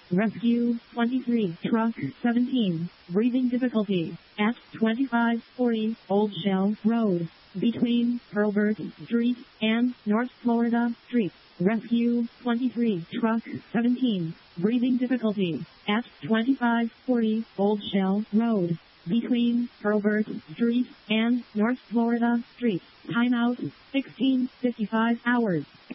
Rescue 23, Truck 17, breathing difficulty at 2540 Old Shell Road, between Hurlburt Street and North Florida Street. Rescue 23, Truck 17, breathing difficulty at 2540 Old Shell Road, between Hurlburt Street and North Florida Street. Timeout 16:55 hours.